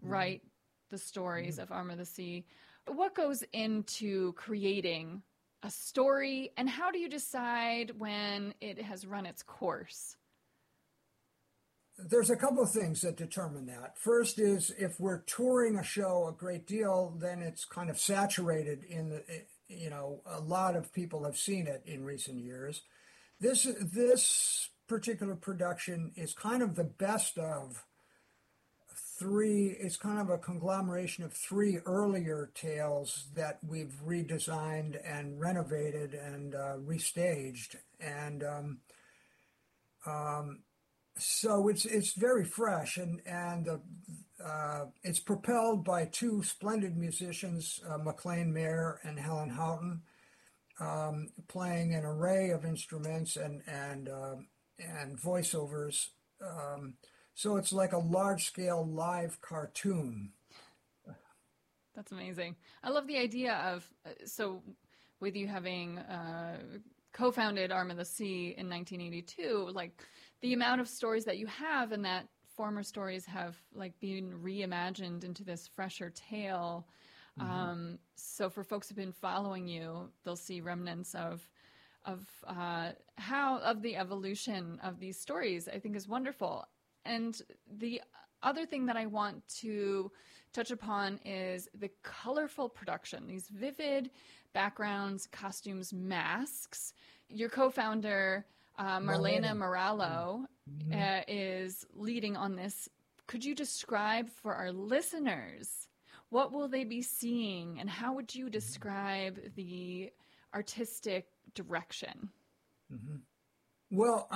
write the stories of Arm of the Sea. What goes into creating a story, and how do you decide when it has run its course? There's a couple of things that determine that. First is if we're touring a show a great deal, then it's kind of saturated in the, a lot of people have seen it in recent years. This particular production is kind of the best of three. It's kind of a conglomeration of three earlier tales that we've redesigned and renovated and restaged. And so it's very fresh, and it's propelled by two splendid musicians, McLean Mayer and Helen Houghton, playing an array of instruments and voiceovers. So it's like a large-scale live cartoon. That's amazing. I love the idea of, so with you having co-founded Arm of the Sea in 1982, like the amount of stories that you have and that former stories have like been reimagined into this fresher tale. So for folks who've been following you, they'll see remnants of the evolution of these stories. I think is wonderful. And the other thing that I want to touch upon is the colorful production, these vivid backgrounds, costumes, masks. Your co-founder, Marlena Morallo, is leading on this. Could you describe for our listeners, what will they be seeing, and how would you describe the artistic direction? Well,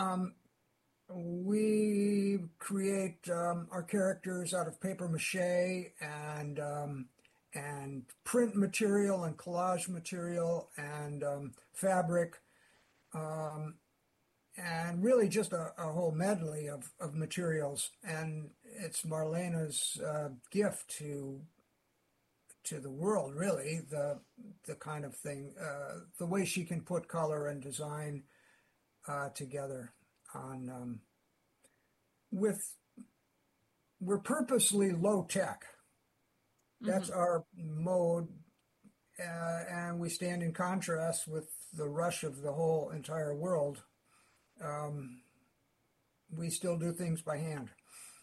we create our characters out of paper mache and print material and collage material and fabric, and really just a whole medley of materials. And it's Marlena's gift to the world, really, the kind of thing, the way she can put color and design together. We're purposely low tech. That's our mode, and we stand in contrast with the rush of the whole entire world. We still do things by hand.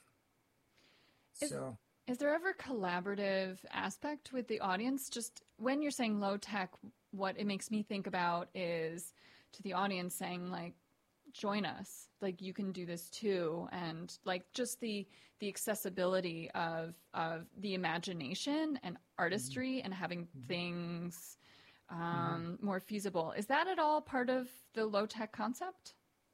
Is there ever collaborative aspect with the audience? Just when you're saying low tech, what it makes me think about is to the audience saying like, join us, like you can do this too, and like just the accessibility of the imagination and artistry and having things more feasible. Is that at all part of the low tech concept?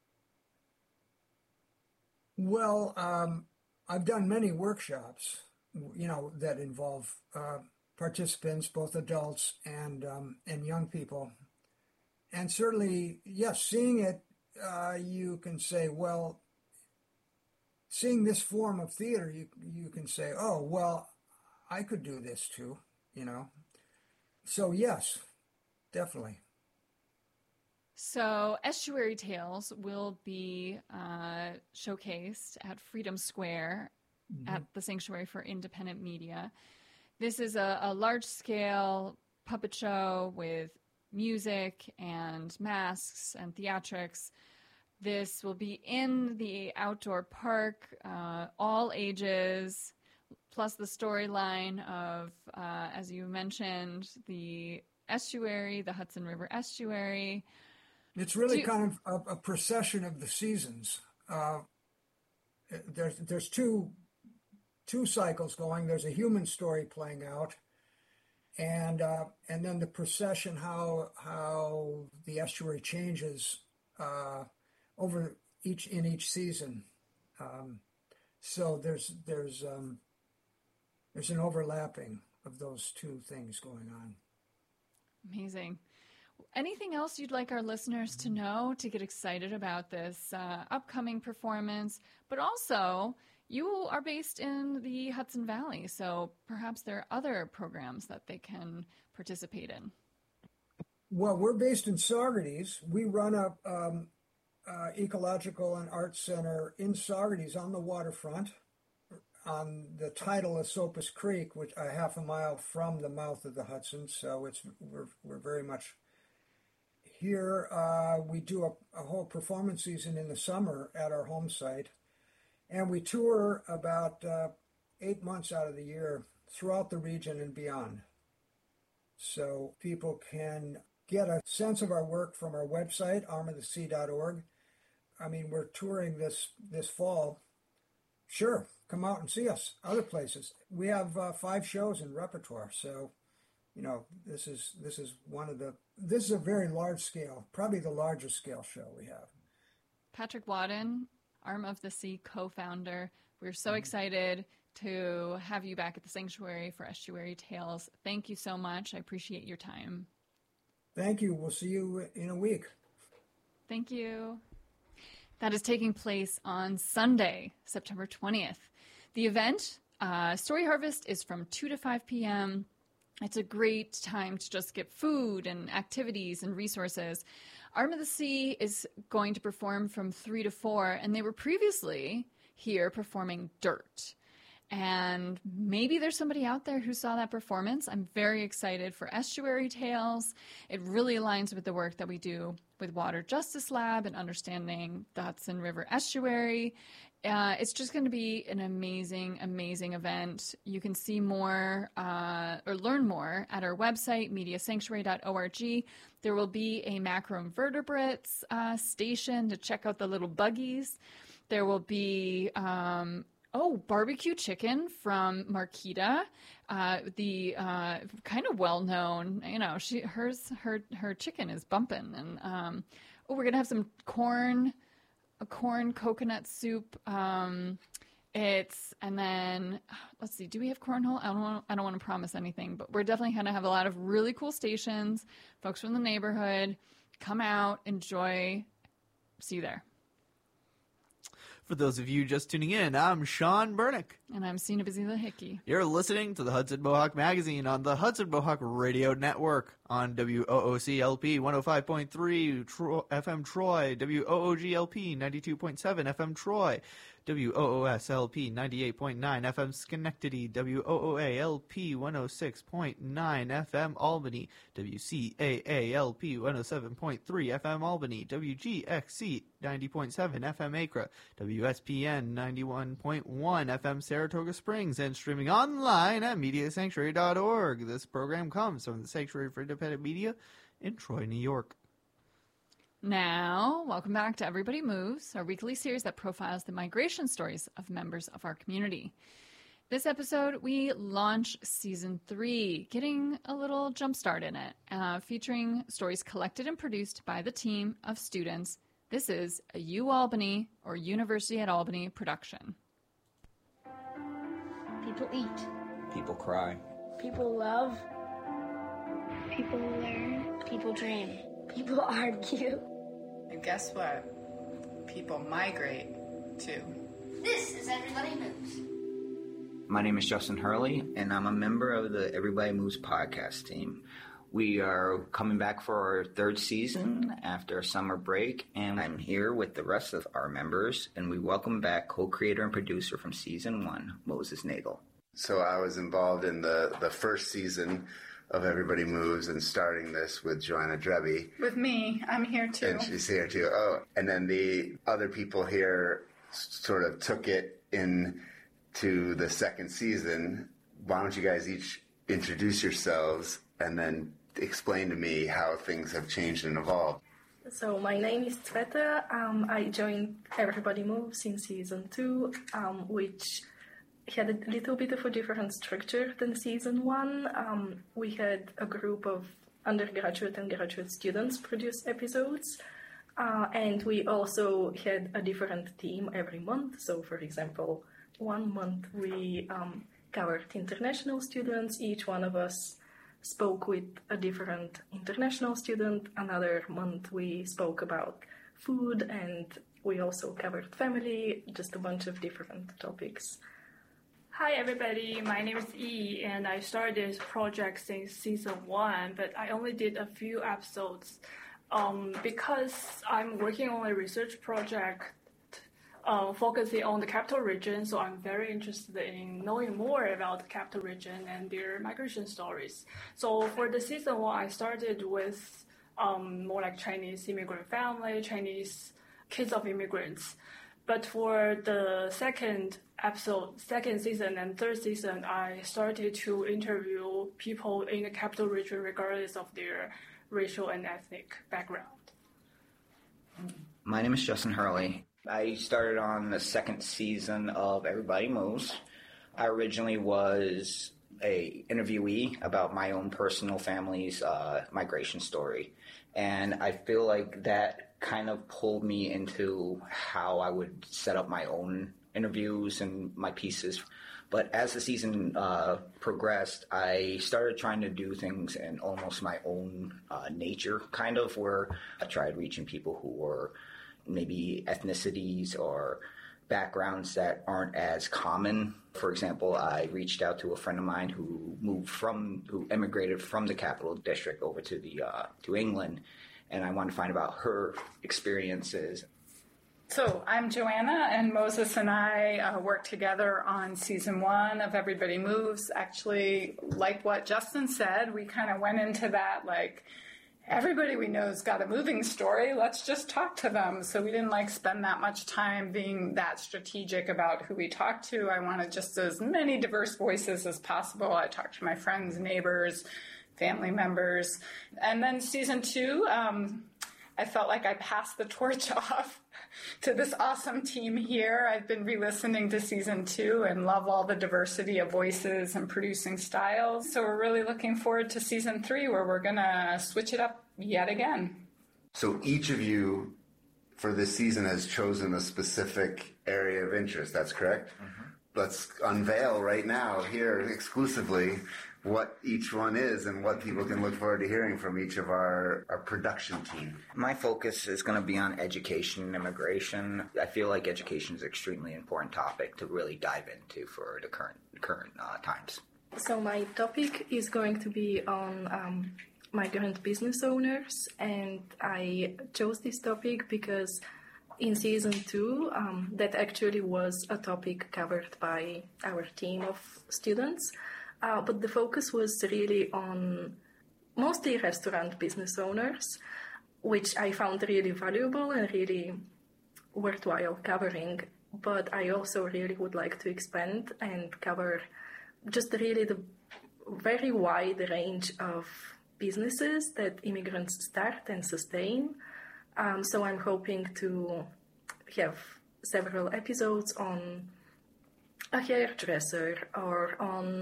Well, I've done many workshops, that involve participants, both adults and young people, and certainly, yes, seeing it. You can say, well, seeing this form of theater, you can say, oh, well, I could do this too, So yes, definitely. So Estuary Tales will be showcased at Freedom Square at the Sanctuary for Independent Media. This is a large-scale puppet show with music and masks and theatrics. This will be in the outdoor park, all ages, plus the storyline of, as you mentioned, the estuary, the Hudson River estuary. It's really kind of a procession of the seasons. There's two cycles going. There's a human story playing out, and then the procession, how the estuary changes over each season. So there's an overlapping of those two things going on. Amazing. Anything else you'd like our listeners to know to get excited about this upcoming performance? But also, you are based in the Hudson Valley, so perhaps there are other programs that they can participate in. Well, we're based in Saugerties. We run a ecological and arts center in Saugerties on the waterfront, on the tidal Esopus Creek, which a half a mile from the mouth of the Hudson. So we're very much here. We do a whole performance season in the summer at our home site, and we tour about 8 months out of the year throughout the region and beyond. So people can get a sense of our work from our website, armofthesea.org. I mean, we're touring this fall. Sure, come out and see us. Other places. We have 5 shows in repertoire. So, this is a very large scale, probably the largest scale show we have. Patrick Wadden, Arm of the Sea co-founder. We're so excited to have you back at the Sanctuary for Estuary Tales. Thank you so much. I appreciate your time. Thank you. We'll see you in a week. Thank you. That is taking place on Sunday, September 20th. The event, Story Harvest, is from 2 to 5 p.m. It's a great time to just get food and activities and resources. Arm of the Sea is going to perform from 3 to 4, and they were previously here performing Dirt. And maybe there's somebody out there who saw that performance. I'm very excited for Estuary Tales. It really aligns with the work that we do with Water Justice Lab and understanding the Hudson River Estuary. It's just going to be an amazing, amazing event. You can see more or learn more at our website, mediasanctuary.org. There will be a macroinvertebrates station to check out the little buggies. There will be barbecue chicken from Marquita, the kind of well-known, her chicken is bumping. And we're gonna have some corn coconut soup. And then let's see, do we have cornhole? I don't want to promise anything, but we're definitely gonna have a lot of really cool stations. Folks from the neighborhood, come out, enjoy. See you there. For those of you just tuning in, I'm Sean Bernick. And I'm Sina Bazila Hickey. You're listening to the Hudson Mohawk Magazine on the Hudson Mohawk Radio Network on WOOC-LP 105.3 FM Troy, WOOG-LP 92.7 FM Troy, WOOS-LP 98.9 FM Schenectady, WOOA-LP 106.9 FM Albany, WCAA-LP 107.3 FM Albany, WGXC 90.7 FM Acra, WSPN 91.1 FM Saratoga Springs, and streaming online at mediasanctuary.org. This program comes from the Sanctuary for Independent Media in Troy, New York. Now, welcome back to Everybody Moves, our weekly series that profiles the migration stories of members of our community. This episode, we launch Season 3, getting a little jump start in it, featuring stories collected and produced by the team of students. This is a UAlbany or University at Albany production. People eat. People cry. People love. People learn. People dream. People argue. And guess what? People migrate too. This is Everybody Moves. My name is Justin Hurley, and I'm a member of the Everybody Moves podcast team. We are coming back for our 3rd season after a summer break, and I'm here with the rest of our members, and we welcome back co-creator and producer from Season 1, Moses Nagel. So I was involved in the first season of Everybody Moves and starting this with Joanna Dreby. With me, I'm here too. And she's here too. Oh, and then the other people here sort of took it into the 2nd season. Why don't you guys each introduce yourselves and then explain to me how things have changed and evolved? So my name is Sveta. I joined Everybody Moves in Season 2, which had a little bit of a different structure than Season 1. We had a group of undergraduate and graduate students produce episodes, and we also had a different theme every month. So, for example, one month we covered international students. Each one of us spoke with a different international student. Another month we spoke about food, and we also covered family, just a bunch of different topics. Hi everybody, my name is Yi, and I started this project since Season 1, but I only did a few episodes. Because I'm working on a research project focusing on the capital region. So I'm very interested in knowing more about the capital region and their migration stories. So for the season 1, I started with more like Chinese immigrant family, Chinese kids of immigrants. But for the second season and third season, I started to interview people in the capital region regardless of their racial and ethnic background. My name is Justin Hurley. I started on the second season of Everybody Moves. I originally was a interviewee about my own personal family's migration story. And I feel like that kind of pulled me into how I would set up my own interviews and my pieces. But as the season progressed, I started trying to do things in almost my own nature, kind of, where I tried reaching people who were maybe ethnicities or backgrounds that aren't as common. For example, I reached out to a friend of mine who emigrated from the Capital District over to England, and I wanted to find about her experiences. So I'm Joanna, and Moses and I worked together on season 1 of Everybody Moves. Actually, like what Justin said, we kind of went into that like, everybody we know's got a moving story. Let's just talk to them. So we didn't spend that much time being that strategic about who we talked to. I wanted just as many diverse voices as possible. I talked to my friends, neighbors, family members. And then season 2, I felt like I passed the torch off to this awesome team here. I've been re-listening to season 2 and love all the diversity of voices and producing styles. So we're really looking forward to season 3, where we're going to switch it up yet again. So each of you for this season has chosen a specific area of interest. That's correct? Mm-hmm. Let's unveil right now here exclusively what each one is and what people can look forward to hearing from each of our production team. My focus is going to be on education and immigration. I feel like education is an extremely important topic to really dive into for the current times. So my topic is going to be on migrant business owners, and I chose this topic because in season 2, that actually was a topic covered by our team of students. But the focus was really on mostly restaurant business owners, which I found really valuable and really worthwhile covering. But I also really would like to expand and cover just really the very wide range of businesses that immigrants start and sustain. So I'm hoping to have several episodes on a hairdresser or on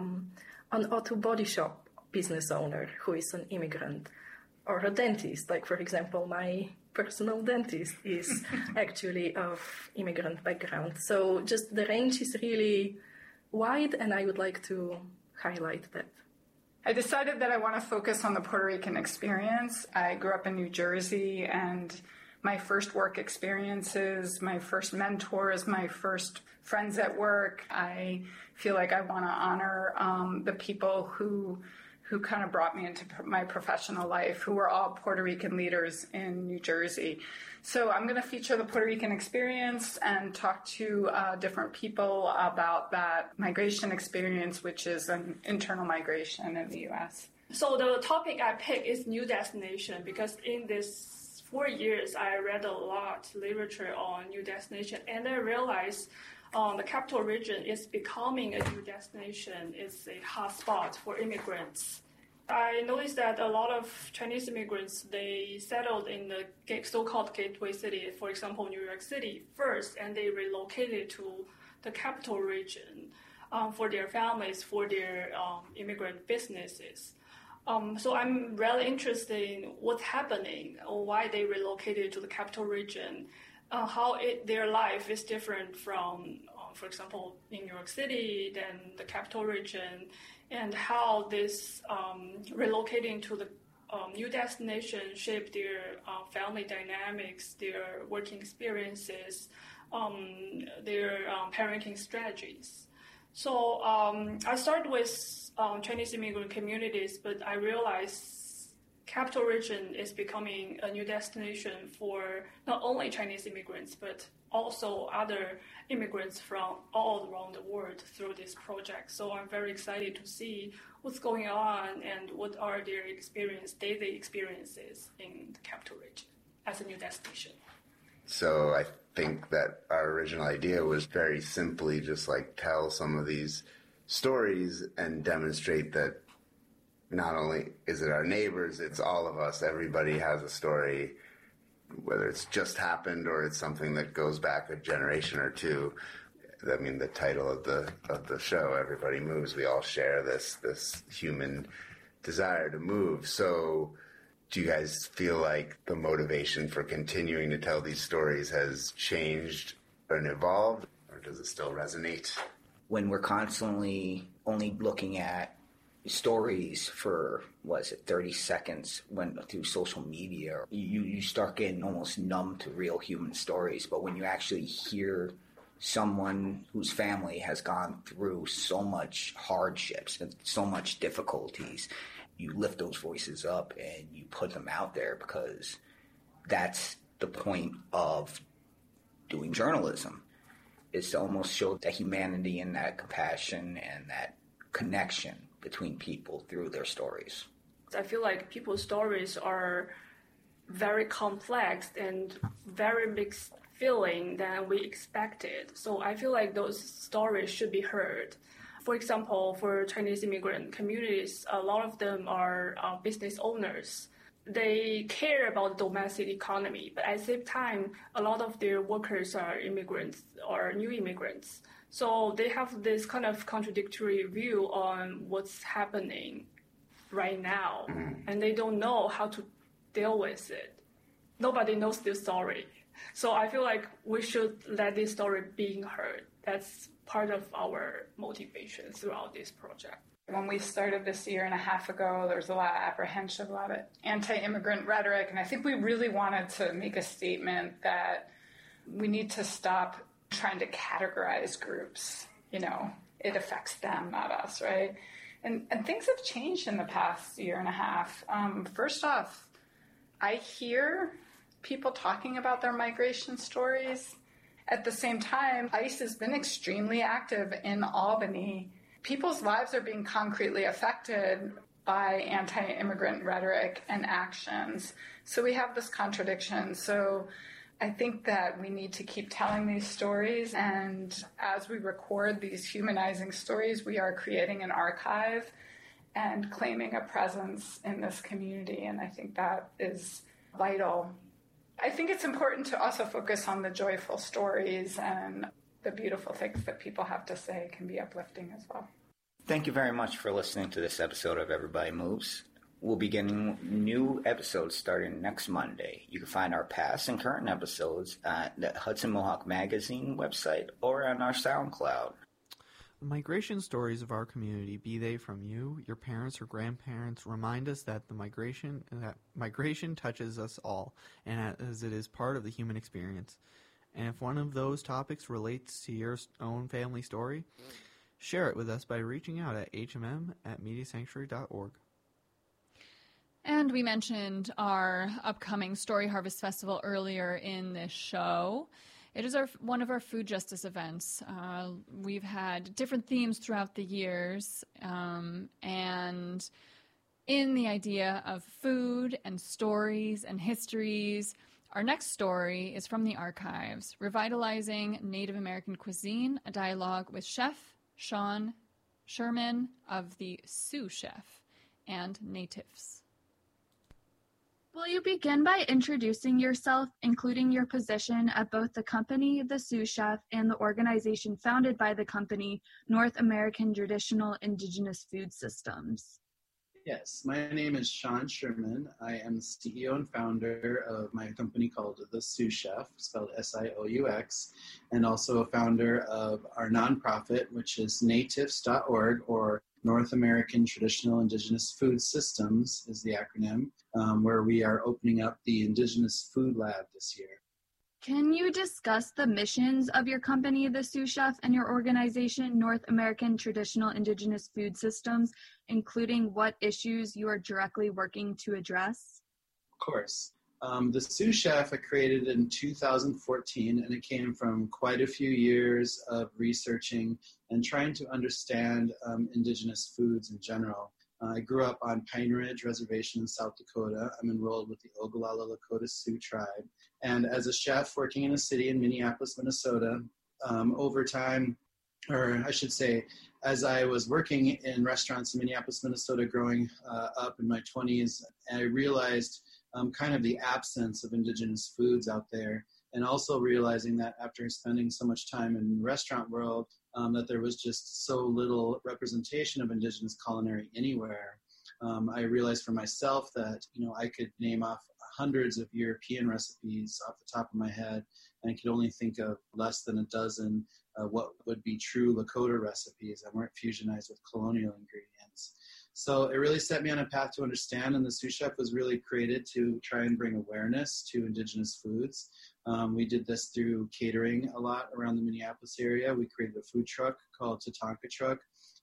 auto body shop business owner who is an immigrant, or a dentist. Like, for example, my personal dentist is actually of immigrant background. So just the range is really wide, and I would like to highlight that. I decided that I want to focus on the Puerto Rican experience. I grew up in New Jersey, and my first work experiences, my first mentors, my first friends at work, I feel like I want to honor the people who kind of brought me into my professional life, who were all Puerto Rican leaders in New Jersey. So I'm going to feature the Puerto Rican experience and talk to different people about that migration experience, which is an internal migration in the U.S. So the topic I picked is new destination, because in this 4 years, I read a lot literature on new destination, and I realized the capital region is becoming a new destination. It's a hotspot for immigrants. I noticed that a lot of Chinese immigrants, they settled in the so-called gateway city, for example, New York City first, and they relocated to the capital region for their families, for their immigrant businesses. So I'm really interested in what's happening, or why they relocated to the capital region, how their life is different from, for example, in New York City, then the capital region, and how this relocating to the new destination shaped their family dynamics, their working experiences, their parenting strategies. So I started with Chinese immigrant communities, but I realized Capital Region is becoming a new destination for not only Chinese immigrants, but also other immigrants from all around the world through this project. So I'm very excited to see what's going on and what are their daily experiences in the Capital Region as a new destination. So I think that our original idea was very simply just like tell some of these stories and demonstrate that not only is it our neighbors, it's all of us. Everybody has a story, whether it's just happened or it's something that goes back a generation or two. I mean, the title of the show, Everybody Moves, we all share this human desire to move. So do you guys feel like the motivation for continuing to tell these stories has changed and evolved, or does it still resonate? When we're constantly only looking at stories for 30 seconds through social media, you start getting almost numb to real human stories. But when you actually hear someone whose family has gone through so much hardships and so much difficulties, you lift those voices up and you put them out there, because that's the point of doing journalism, is to almost show that humanity and that compassion and that connection between people through their stories. I feel like people's stories are very complex and very mixed feeling than we expected. So I feel like those stories should be heard. For example, for Chinese immigrant communities, a lot of them are business owners. They care about the domestic economy, but at the same time, a lot of their workers are immigrants or new immigrants. So they have this kind of contradictory view on what's happening right now, and they don't know how to deal with it. Nobody knows this story. So I feel like we should let this story being heard. That's part of our motivation throughout this project. When we started this 1.5 years ago, there was a lot of apprehension, a lot of anti-immigrant rhetoric, and I think we really wanted to make a statement that we need to stop trying to categorize groups. You know, it affects them, not us, right? And things have changed in the past 1.5 years. First off, I hear people talking about their migration stories. At the same time, ICE has been extremely active in Albany. People's lives are being concretely affected by anti-immigrant rhetoric and actions. So we have this contradiction. So I think that we need to keep telling these stories. And as we record these humanizing stories, we are creating an archive and claiming a presence in this community. And I think that is vital. I think it's important to also focus on the joyful stories, and the beautiful things that people have to say can be uplifting as well. Thank you very much for listening to this episode of Everybody Moves. We'll be getting new episodes starting next Monday. You can find our past and current episodes at the Hudson Mohawk Magazine website or on our SoundCloud. The migration stories of our community, be they from you, your parents, or grandparents, remind us that migration touches us all, and as it is part of the human experience. And if one of those topics relates to your own family story, share it with us by reaching out at hmm@mediasanctuary.org. And we mentioned our upcoming Story Harvest Festival earlier in this show. It is one of our food justice events. We've had different themes throughout the years, and in the idea of food and stories and histories, our next story is from the archives, Revitalizing Native American Cuisine, a dialogue with Chef Sean Sherman of the Sioux Chef and Natives. Will you begin by introducing yourself, including your position at both the company, the Sioux Chef, and the organization founded by the company, North American Traditional Indigenous Food Systems? Yes, my name is Sean Sherman. I am the CEO and founder of my company called The Sioux Chef, spelled SIOUX, and also a founder of our nonprofit, which is natives.org, or North American Traditional Indigenous Food Systems is the acronym, where we are opening up the Indigenous Food Lab this year. Can you discuss the missions of your company, the Sous Chef, and your organization, North American Traditional Indigenous Food Systems, including what issues you are directly working to address? Of course. The Sous Chef I created in 2014, and it came from quite a few years of researching and trying to understand Indigenous foods in general. I grew up on Pine Ridge Reservation in South Dakota. I'm enrolled with the Ogallala Lakota Sioux tribe. And as a chef working in a city in Minneapolis, Minnesota, over time, or I should say, as I was working in restaurants in Minneapolis, Minnesota, growing up in my 20s, I realized kind of the absence of Indigenous foods out there, and also realizing that after spending so much time in the restaurant world, that there was just so little representation of Indigenous culinary anywhere. I realized for myself that, I could name off hundreds of European recipes off the top of my head, and I could only think of less than a dozen what would be true Lakota recipes that weren't fusionized with colonial ingredients. So it really set me on a path to understand, and the Sous Chef was really created to try and bring awareness to Indigenous foods. We did this through catering a lot around the Minneapolis area. We created a food truck called Tatanka Truck.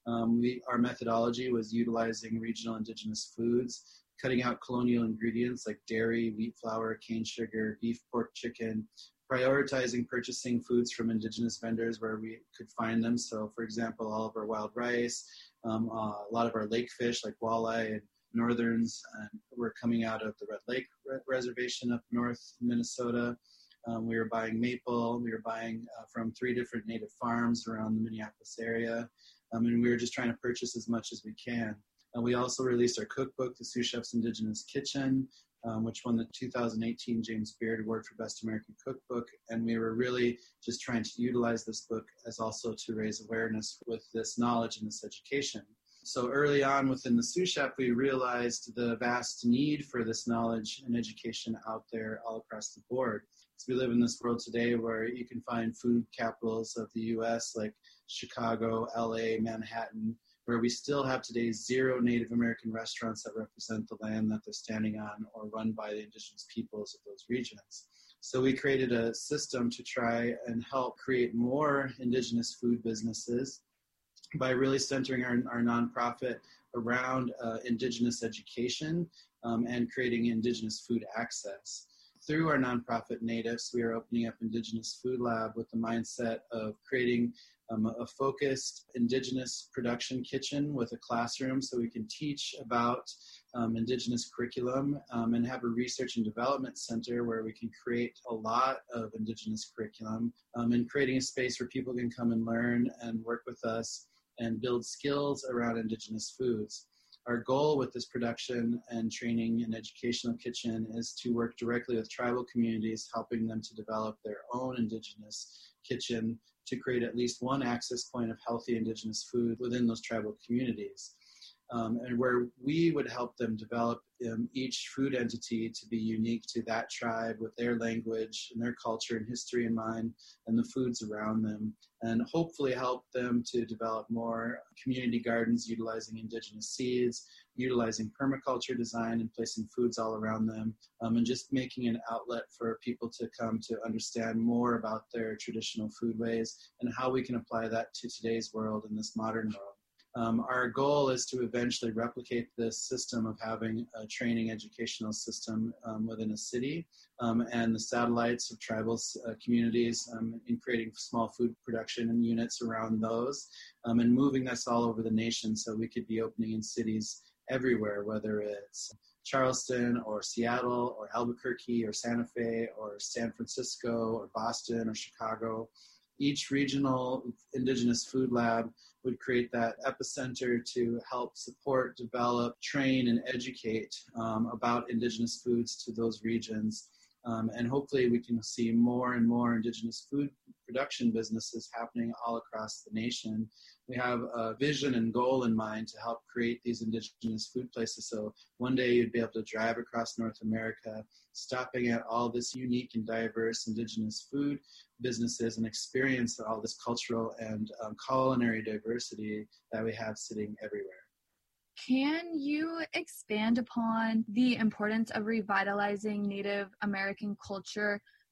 Our methodology was utilizing regional Indigenous foods, cutting out colonial ingredients like dairy, wheat flour, cane sugar, beef, pork, chicken, prioritizing purchasing foods from Indigenous vendors where we could find them. So, for example, all of our wild rice, a lot of our lake fish like walleye and northerns were coming out of the Red Lake Reservation up north in Minnesota. We were buying maple. We were buying from 3 different native farms around the Minneapolis area. And we were just trying to purchase as much as we can. We also released our cookbook, The Sous Chef's Indigenous Kitchen, which won the 2018 James Beard Award for Best American Cookbook. And we were really just trying to utilize this book as also to raise awareness with this knowledge and this education. So early on within the Sous Chef, we realized the vast need for this knowledge and education out there all across the board. So we live in this world today where you can find food capitals of the U.S. like Chicago, L.A., Manhattan, where we still have today 0 Native American restaurants that represent the land that they're standing on or run by the Indigenous peoples of those regions. So we created a system to try and help create more Indigenous food businesses by really centering our nonprofit around Indigenous education and creating Indigenous food access. Through our nonprofit Natives, we are opening up Indigenous Food Lab with the mindset of creating a focused Indigenous production kitchen with a classroom so we can teach about Indigenous curriculum and have a research and development center where we can create a lot of Indigenous curriculum and creating a space where people can come and learn and work with us and build skills around Indigenous foods. Our goal with this production and training and educational kitchen is to work directly with tribal communities, helping them to develop their own Indigenous kitchen to create at least one access point of healthy Indigenous food within those tribal communities. And where we would help them develop each food entity to be unique to that tribe with their language and their culture and history in mind and the foods around them, and hopefully help them to develop more community gardens utilizing Indigenous seeds, utilizing permaculture design and placing foods all around them, and just making an outlet for people to come to understand more about their traditional foodways and how we can apply that to today's world and this modern world. Our goal is to eventually replicate this system of having a training educational system within a city and the satellites of tribal communities in creating small food production units around those and moving this all over the nation so we could be opening in cities everywhere, whether it's Charleston or Seattle or Albuquerque or Santa Fe or San Francisco or Boston or Chicago. Each regional Indigenous food lab would create that epicenter to help support, develop, train, and educate about Indigenous foods to those regions. And hopefully we can see more and more Indigenous food production businesses happening all across the nation. We have a vision and goal in mind to help create these Indigenous food places. So one day you'd be able to drive across North America, stopping at all this unique and diverse Indigenous food businesses and experience all this cultural and culinary diversity that we have sitting everywhere. Can you expand upon the importance of revitalizing Native American culture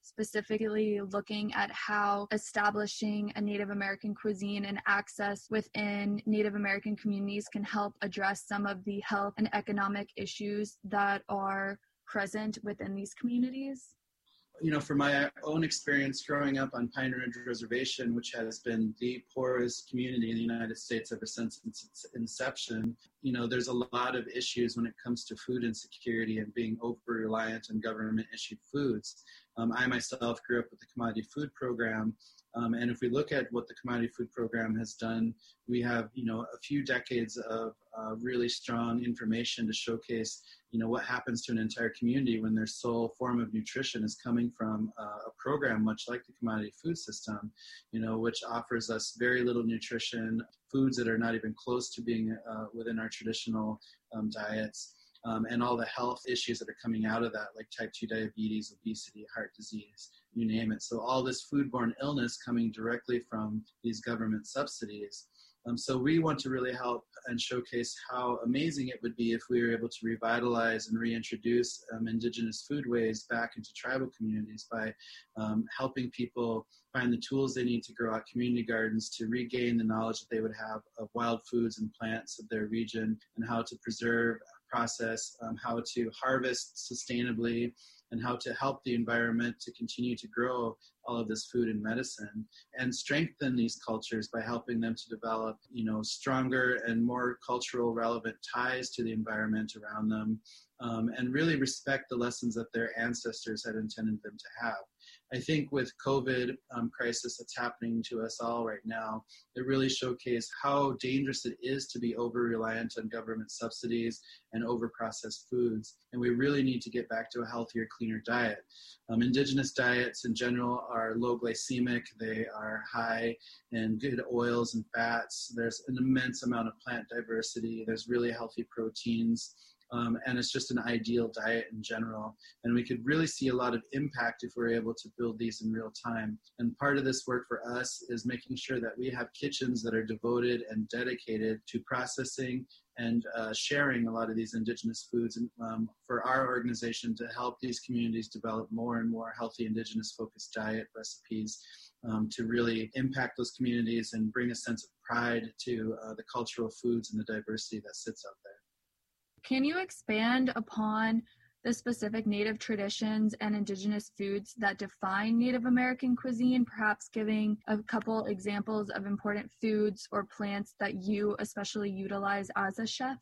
specifically looking at how establishing a Native American cuisine and access within Native American communities can help address some of the health and economic issues that are present within these communities? From my own experience growing up on Pine Ridge Reservation, which has been the poorest community in the United States ever since its inception, there's a lot of issues when it comes to food insecurity and being over-reliant on government-issued foods. I myself grew up with the Commodity Food Program, and if we look at what the Commodity Food Program has done, we have, a few decades of really strong information to showcase what happens to an entire community when their sole form of nutrition is coming from a program much like the commodity food system, which offers us very little nutrition, foods that are not even close to being within our traditional diets, and all the health issues that are coming out of that, like type 2 diabetes, obesity, heart disease, you name it. So all this foodborne illness coming directly from these government subsidies. So we want to really help and showcase how amazing it would be if we were able to revitalize and reintroduce indigenous foodways back into tribal communities by helping people find the tools they need to grow out community gardens, to regain the knowledge that they would have of wild foods and plants of their region, and how to preserve, process, how to harvest sustainably, and how to help the environment to continue to grow all of this food and medicine, and strengthen these cultures by helping them to develop, stronger and more cultural relevant ties to the environment around them, and really respect the lessons that their ancestors had intended them to have. I think with COVID crisis that's happening to us all right now, it really showcased how dangerous it is to be over-reliant on government subsidies and over-processed foods. And we really need to get back to a healthier, cleaner diet. Indigenous diets in general are low glycemic. They are high in good oils and fats. There's an immense amount of plant diversity. There's really healthy proteins. And it's just an ideal diet in general. And we could really see a lot of impact if we're able to build these in real time. And part of this work for us is making sure that we have kitchens that are devoted and dedicated to processing and sharing a lot of these indigenous foods, and for our organization to help these communities develop more and more healthy indigenous focused diet recipes to really impact those communities and bring a sense of pride to the cultural foods and the diversity that sits out there. Can you expand upon the specific Native traditions and indigenous foods that define Native American cuisine, perhaps giving a couple examples of important foods or plants that you especially utilize as a chef?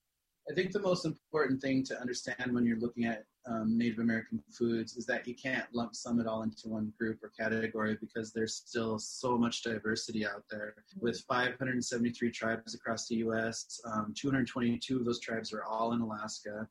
I think the most important thing to understand when you're looking at Native American foods is that you can't lump sum it all into one group or category, because there's still so much diversity out there. With 573 tribes across the U.S., 222 of those tribes are all in Alaska,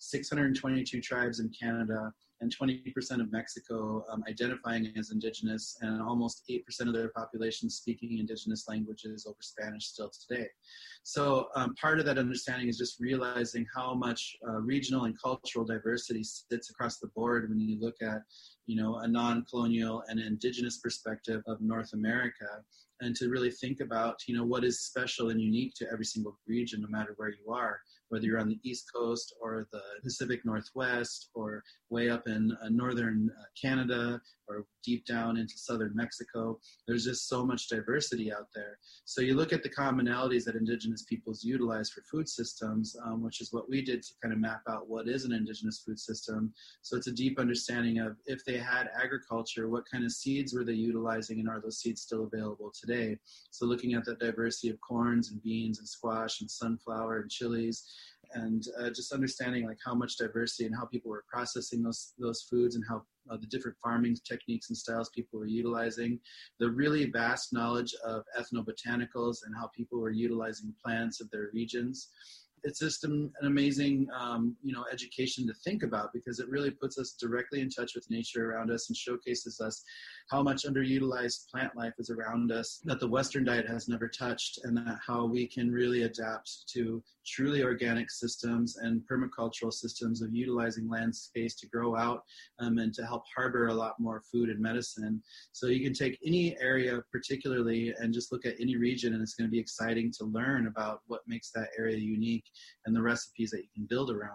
622 tribes in Canada, and 20% of Mexico identifying as indigenous, and almost 8% of their population speaking indigenous languages over Spanish still today. So part of that understanding is just realizing how much regional and cultural diversity sits across the board when you look at, a non-colonial and indigenous perspective of North America, and to really think about, what is special and unique to every single region, no matter where you are, whether you're on the East Coast or the Pacific Northwest, or way up in northern Canada, or deep down into southern Mexico. There's just so much diversity out there. So you look at the commonalities that indigenous peoples utilize for food systems, which is what we did to kind of map out what is an indigenous food system. So it's a deep understanding of, if they had agriculture, what kind of seeds were they utilizing, and are those seeds still available today? So looking at the diversity of corns and beans and squash and sunflower and chilies, and just understanding like how much diversity and how people were processing those foods, and how the different farming techniques and styles people were utilizing, the really vast knowledge of ethnobotanicals and how people were utilizing plants of their regions. It's just an amazing, education to think about, because it really puts us directly in touch with nature around us and showcases us how much underutilized plant life is around us that the Western diet has never touched, and that how we can really adapt to truly organic systems and permacultural systems of utilizing land space to grow out and to help harbor a lot more food and medicine. So you can take any area particularly and just look at any region, and it's going to be exciting to learn about what makes that area unique and the recipes that you can build around that.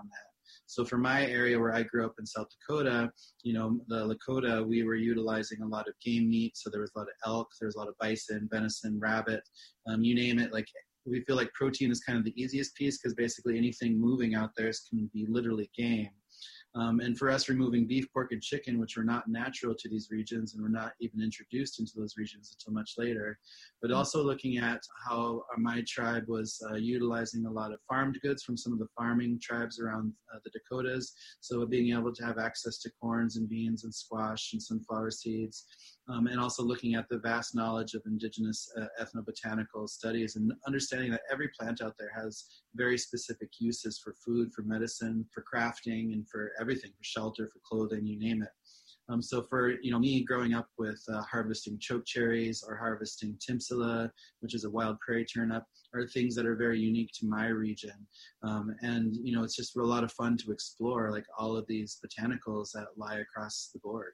So for my area where I grew up in South Dakota, the Lakota, we were utilizing a lot of game meat. So there was a lot of elk, there was a lot of bison, venison, rabbit, you name it. Like, we feel like protein is kind of the easiest piece because basically anything moving out there can be literally game. And for us, removing beef, pork, and chicken, which were not natural to these regions and were not even introduced into those regions until much later, but also looking at how my tribe was utilizing a lot of farmed goods from some of the farming tribes around the Dakotas. So being able to have access to corns and beans and squash and sunflower seeds, and also looking at the vast knowledge of indigenous ethnobotanical studies and understanding that every plant out there has very specific uses for food, for medicine, for crafting, and for everything, for shelter, for clothing, you name it. So for me growing up with harvesting choke cherries or harvesting timsila, which is a wild prairie turnip, are things that are very unique to my region. And it's just a lot of fun to explore like all of these botanicals that lie across the board.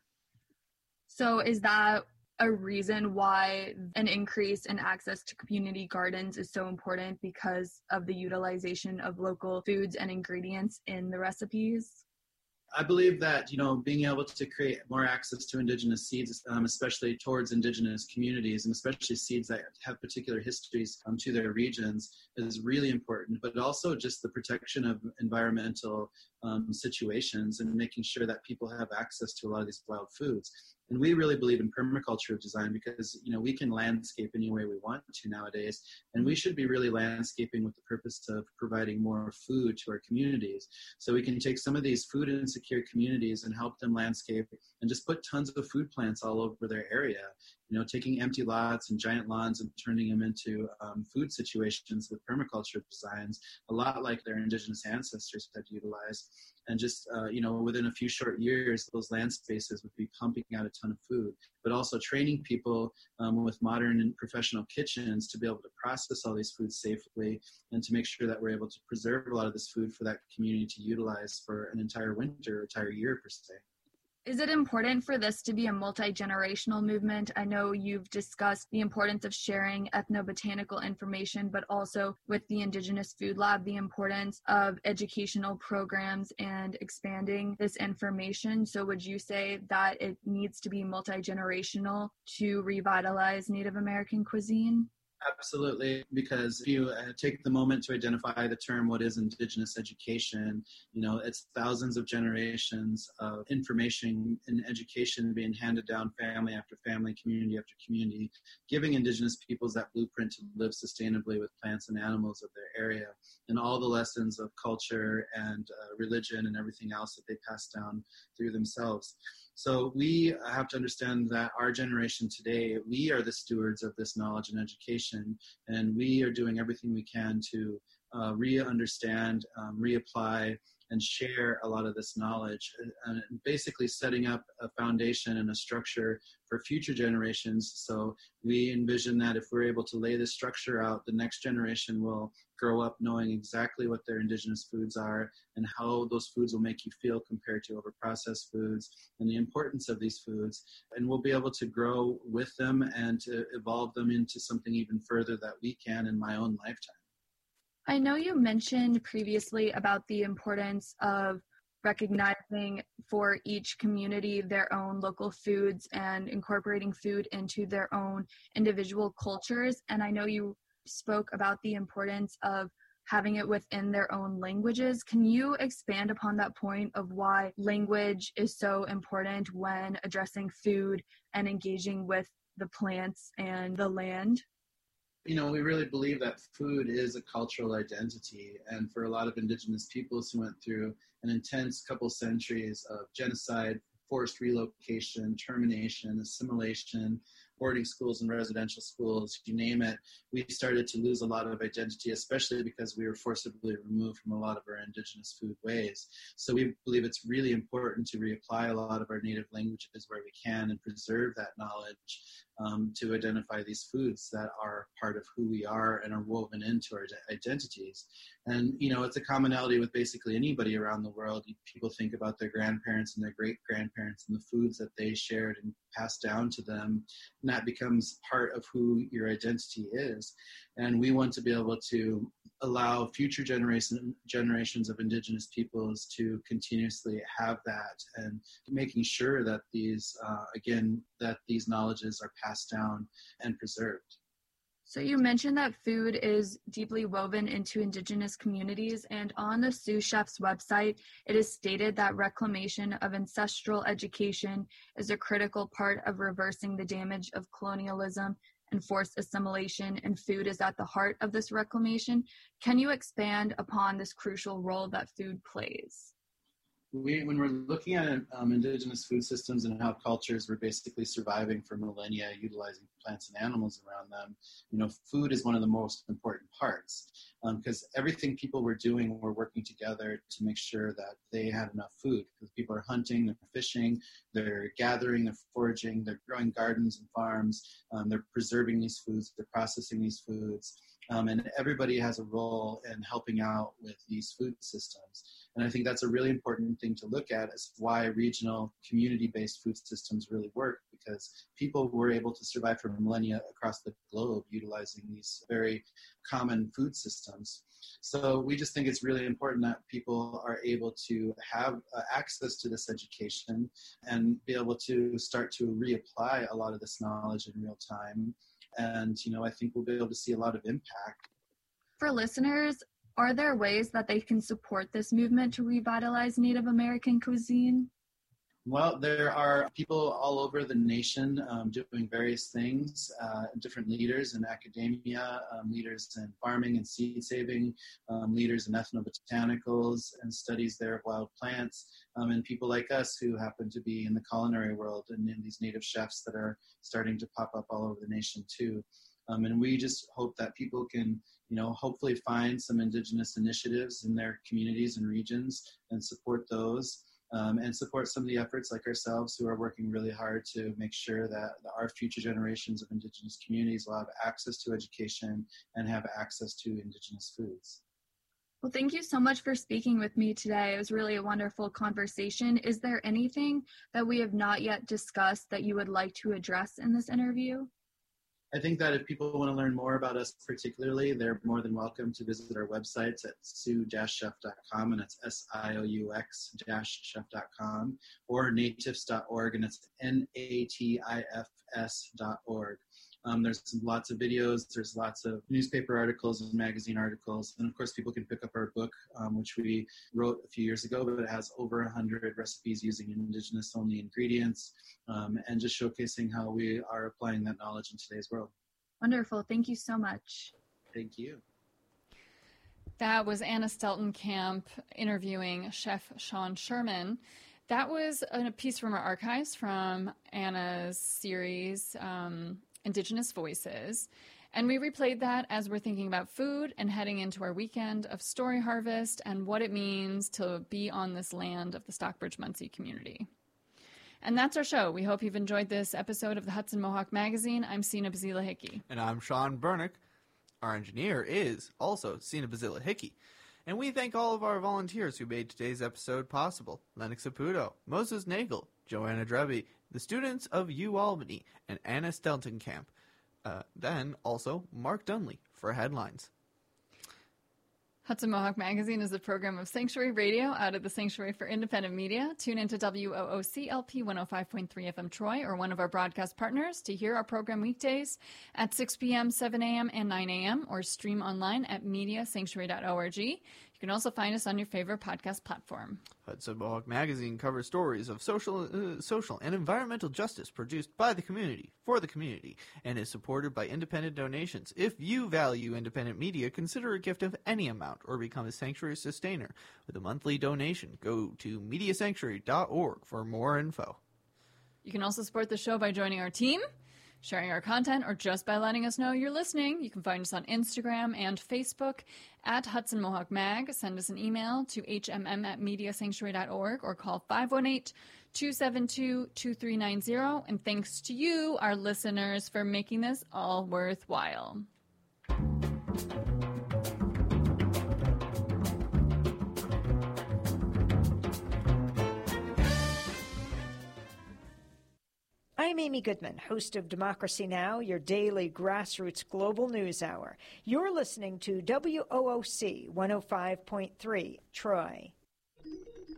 So is that a reason why an increase in access to community gardens is so important, because of the utilization of local foods and ingredients in the recipes? I believe that, being able to create more access to indigenous seeds, especially towards indigenous communities, and especially seeds that have particular histories to their regions, is really important. But also just the protection of environmental situations and making sure that people have access to a lot of these wild foods. And we really believe in permaculture of design because, we can landscape any way we want to nowadays. And we should be really landscaping with the purpose of providing more food to our communities. So we can take some of these food insecure communities and help them landscape and just put tons of food plants all over their area. Taking empty lots and giant lawns and turning them into food situations with permaculture designs, a lot like their indigenous ancestors had utilized. And just, within a few short years, those land spaces would be pumping out a ton of food, but also training people with modern and professional kitchens to be able to process all these foods safely and to make sure that we're able to preserve a lot of this food for that community to utilize for an entire winter, entire year per se. Is it important for this to be a multi-generational movement? I know you've discussed the importance of sharing ethnobotanical information, but also with the Indigenous Food Lab, the importance of educational programs and expanding this information. So would you say that it needs to be multi-generational to revitalize Native American cuisine? Absolutely, because if you take the moment to identify the term, what is Indigenous education, it's thousands of generations of information and education being handed down family after family, community after community, giving Indigenous peoples that blueprint to live sustainably with plants and animals of their area, and all the lessons of culture and religion and everything else that they pass down through themselves. So we have to understand that our generation today, we are the stewards of this knowledge and education, and we are doing everything we can to re-understand, reapply, and share a lot of this knowledge, and basically setting up a foundation and a structure for future generations. So we envision that if we're able to lay this structure out, the next generation will grow up knowing exactly what their indigenous foods are and how those foods will make you feel compared to overprocessed foods and the importance of these foods. And we'll be able to grow with them and to evolve them into something even further that we can in my own lifetime. I know you mentioned previously about the importance of recognizing for each community their own local foods and incorporating food into their own individual cultures. And I know you spoke about the importance of having it within their own languages. Can you expand upon that point of why language is so important when addressing food and engaging with the plants and the land? We really believe that food is a cultural identity. And for a lot of indigenous peoples who went through an intense couple centuries of genocide, forced relocation, termination, assimilation, boarding schools and residential schools, you name it, we started to lose a lot of identity, especially because we were forcibly removed from a lot of our indigenous food ways. So we believe it's really important to reapply a lot of our native languages where we can and preserve that knowledge to identify these foods that are part of who we are and are woven into our identities. And, it's a commonality with basically anybody around the world. People think about their grandparents and their great-grandparents and the foods that they shared and passed down to them, and that becomes part of who your identity is. And we want to be able to allow future generations of Indigenous peoples to continuously have that, and making sure that these knowledges are passed down and preserved. So you mentioned that food is deeply woven into Indigenous communities, and on the Sioux Chef's website, it is stated that reclamation of ancestral education is a critical part of reversing the damage of colonialism and forced assimilation, and food is at the heart of this reclamation. Can you expand upon this crucial role that food plays? When we're looking at Indigenous food systems and how cultures were basically surviving for millennia utilizing plants and animals around them, food is one of the most important parts, because everything people were doing were working together to make sure that they had enough food, because people are hunting, they're fishing, they're gathering, they're foraging, they're growing gardens and farms, they're preserving these foods, they're processing these foods. And everybody has a role in helping out with these food systems. And I think that's a really important thing to look at, is why regional community-based food systems really work, because people were able to survive for millennia across the globe utilizing these very common food systems. So we just think it's really important that people are able to have access to this education and be able to start to reapply a lot of this knowledge in real time. And, I think we'll be able to see a lot of impact. For listeners, are there ways that they can support this movement to revitalize Native American cuisine? Well, there are people all over the nation doing various things, different leaders in academia, leaders in farming and seed saving, leaders in ethnobotanicals and studies there of wild plants, and people like us who happen to be in the culinary world and in these native chefs that are starting to pop up all over the nation too. And we just hope that people can, hopefully find some Indigenous initiatives in their communities and regions and support those. And support some of the efforts like ourselves who are working really hard to make sure that our future generations of Indigenous communities will have access to education and have access to Indigenous foods. Well, thank you so much for speaking with me today. It was really a wonderful conversation. Is there anything that we have not yet discussed that you would like to address in this interview? I think that if people want to learn more about us particularly, they're more than welcome to visit our websites at sioux-chef.com, and it's SIOUX-chef.com, or natifs.org, and it's NATIFS.org. There's lots of videos, there's lots of newspaper articles and magazine articles, and of course people can pick up our book, which we wrote a few years ago, but it has over 100 recipes using Indigenous-only ingredients, and just showcasing how we are applying that knowledge in today's world. Wonderful. Thank you so much. Thank you. That was Anna Steltenkamp interviewing Chef Sean Sherman. That was a piece from our archives from Anna's series, Indigenous Voices. And we replayed that as we're thinking about food and heading into our weekend of Story Harvest and what it means to be on this land of the Stockbridge-Munsee community. And that's our show. We hope you've enjoyed this episode of the Hudson Mohawk Magazine. I'm Sina Bazila Hickey. And I'm Sean Bernick. Our engineer is also Sina Bazila Hickey. And we thank all of our volunteers who made today's episode possible. Lennox Saputo, Moses Nagel, Joanna Dreby, the students of UAlbany, and Anna Steltenkamp. Then also Mark Dunley for headlines. Hudson Mohawk Magazine is a program of Sanctuary Radio out of the Sanctuary for Independent Media. Tune into WOOC-LP 105.3 FM Troy or one of our broadcast partners to hear our program weekdays at 6 p.m., 7 a.m., and 9 a.m. or stream online at mediasanctuary.org. You can also find us on your favorite podcast platform. Hudson Mohawk Magazine covers stories of social and environmental justice produced by the community, for the community, and is supported by independent donations. If you value independent media, consider a gift of any amount or become a Sanctuary sustainer with a monthly donation. Go to mediasanctuary.org for more info. You can also support the show by joining our team, sharing our content, or just by letting us know you're listening. You can find us on Instagram and Facebook at Hudson Mohawk Mag. Send us an email to hmm@mediasanctuary.org or call 518-272-2390. And thanks to you, our listeners, for making this all worthwhile. I'm Amy Goodman, host of Democracy Now!, your daily grassroots global news hour. You're listening to WOOC 105.3 Troy.